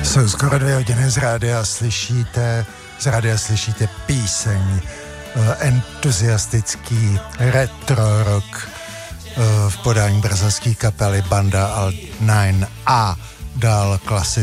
Jsou skoro 2 hodiny z rádia slyšíte píseň, entuziastický retro rock v podání brazilské kapely Banda Alt 9 a dál klasický